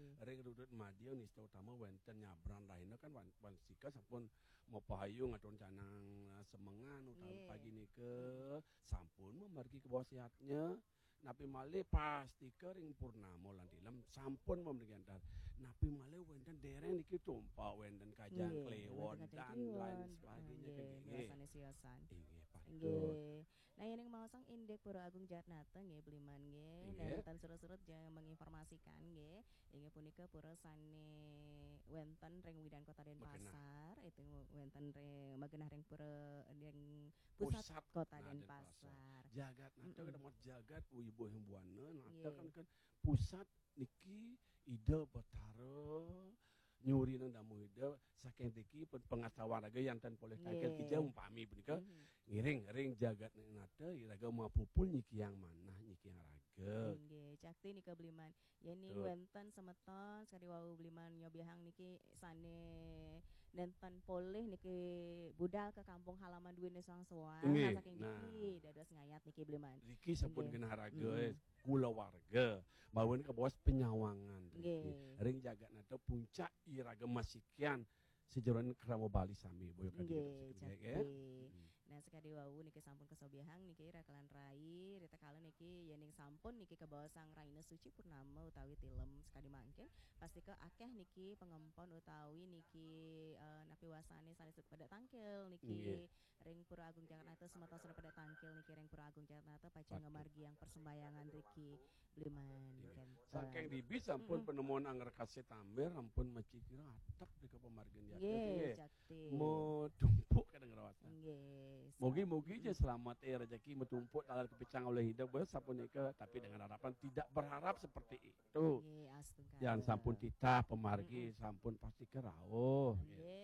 ring rudut Madiun nista utama wenten nyabran lainnya kan wan sika sampun mau pahayung atau canang semengan utawi pagi nih ke sampun memargi ke bawah sehatnya napi male pasti kering purnamo lan dilem sampun memberikan dar napi male wenten dereng niki tumpah wenten kajang kliwon dan lain sebagainya biasane siosan nggih. Nah yang mau sang indek Pura Agung Jatnata nggih Bliman nggih nenten surut-surut yang menginformasikan nggih inggih punika pura sane wenten ring Widan Kota Denpasar itu wenten ring magenah ring pura ring pusat Kota Denpasar jagat nata kada mau jagat ibu yang buana nata kan pusat niki ide betara nyuri nang damu ide saking tiki pengetahuan raga yang tan boleh takel kijau umpami punika ngiring ring jagat nata iraga mau pupul niki yang mana niki yang raga nggih cakti nika Bliman yani wenten semeton sekali wau Bliman nyobihang niki sane nenten poleh niki budal ke kampung halaman duwene soang-soang saking niki dados ngayat niki Bliman niki sampun genah raga kula warga bawon ke bos penyawangan ring jagat nata puncak iraga masikian sejeroan keramo Bali sami boyo kadhi nah sekadi wau niki sampun kesobihang niki rakalan rai rita kala niki yening sampun niki ke bawah sang Raina Suci Purnama utawi tilem sekadi mangkin pasti ke akeh niki pengempon utawi niki napi wasane sanes pada tangkil niki ring Pura Agung Jakarta semata sudah pada tangkil niki ring Pura Agung Jakarta paca ngamargi yang persembayangan riki Bliman saking dibi sampun penemuan angger kaset amber ampun macikira atap di pemargian dia mau tumpuk kadang rawasan mogi-mogi aja selamat rezeki metumpuk dalam kepicang oleh hidup sampun nika tapi dengan harapan tidak berharap seperti itu jangan sampun titah pemargi sampun pasti kerauh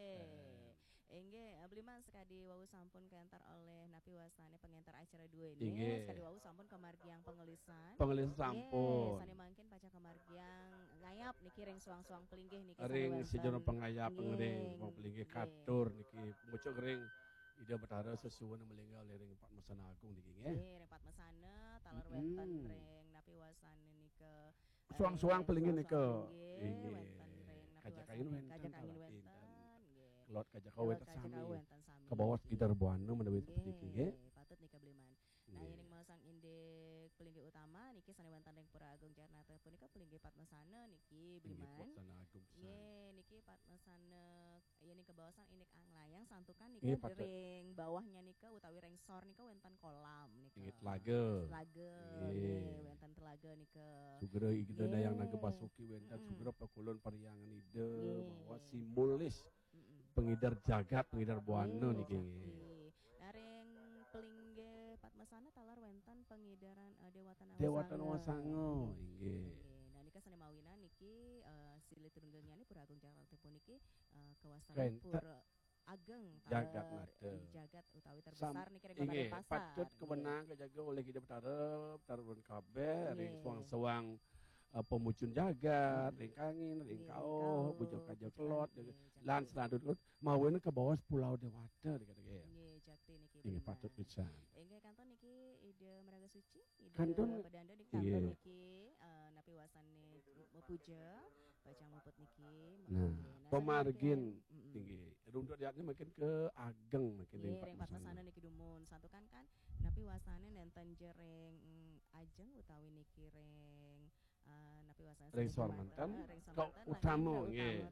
Enggak, Bliman sekadi wau sampun kentar oleh napi wasane pengentar acara 2 ini sekadi wau sampun kemargiang pengelisan sampun sane mangkin paca kemargiang ngayap niki ring suang-suang pelinggih niki ring sejono pengayap ring pelinggih katur niki mucuk ring ida betara sesuatu melingga oleh ring Pat Mesana Agung niki nggih ring Pat Mesana talar wenten ring napi wasane nika suang-suang pelinggih nika wenten ring napi wasane kajak angin wenten Kelot kajak wenten sami ke bawah sekitar buana menawi seperti iki nggih patut nika Bliman nah yening masang indek pelinggih utama niki sane wonten ring Pura Agung Jakarta punika pelinggih Pat Mesana niki Bliman nggih niki Pat Mesana yening ke bawah sang indek anglayang santukan niki ring bawahnya nika utawi ring sor nika wonten kolam nika telaga nggih wonten telaga nika sugera ida dayang naga basuki wonten sugera pakulon pariangan ida bahwa simbolis pengidar jagat pengidar buana niki ring pelinggih Pat Mesana talar wenten pengidaran Dewata Nawasango nggih nah nika sane mawina niki silih tunggangnya Pura Agung Jakarta puniki kawasan Pura Ageng jagat utawi terbesar niki ring Kota Denpasar patut kewenang kejaga oleh kita betara kabeh ring suang-suang pemucun jagat, ring kangin, ring kauh, bujur kaja kelot, lan selanjutnya mawon ke bawah Pulau Dewata dikatakan. Nggih, jakti niki. Nggih patut pisan. Nggih kanton niki ide Meraga Suci, ide kanton pedanda di kanton niki napi wasane mepuja, bacang muput niki. Nah, pemargin tinggi. Runduk diatnya makin ke Ageng makin ring Pat Mesana niki dumun santukan kan napi wasane nenten jereng ajeng utawi niki ring napi wasane resor mantan kau utama nggih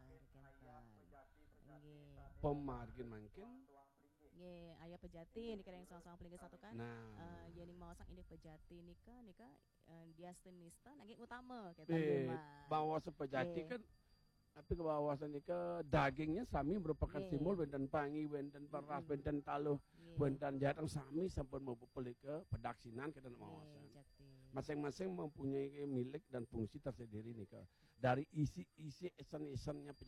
pemargin mangkin nggih aya Pejati niki ring sangsang pelinggih satu kan yening mawasang ini Pejati nika diastinista nggih utama kita bawa Pejati kan tapi ke bawasan nika dagingnya sami merupakan simbol wenten pangi wenten peras wenten taluh wenten jatang sami sampun mau pelik ke pedaksinan kita mawasan masing-masing mempunyai milik dan fungsi tersendiri nih dari isi esen-esennya